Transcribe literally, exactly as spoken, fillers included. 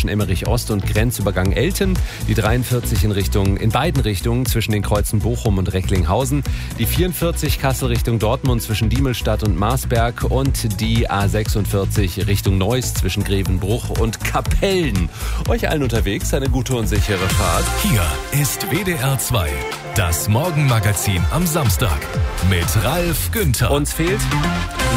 zwischen Emmerich Ost und Grenzübergang Elten. Die dreiundvierzig in Richtung, in beiden Richtungen zwischen den Kreuzen Bochum und Recklinghausen. Die vierundvierzig Kassel Richtung Dortmund zwischen Diemelstadt und Marsberg. Und die A sechsundvierzig Richtung Neuss zwischen Grevenbruch und Kapellen. Euch allen unterwegs eine gute und sichere Fahrt. Hier ist W D R zwei, das Morgenmagazin am Samstag mit Ralf Günther. Uns fehlt